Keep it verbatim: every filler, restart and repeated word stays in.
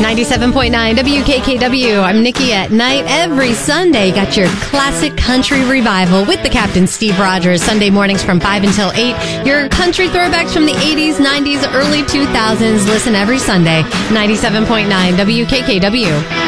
ninety-seven point nine W K K W. I'm Nikki at night. Every Sunday, got your classic country revival with the Captain Steve Rogers. Sunday mornings from five until eight. Your country throwbacks from the eighties, nineties, early two thousands. Listen every Sunday. ninety-seven point nine W K K W.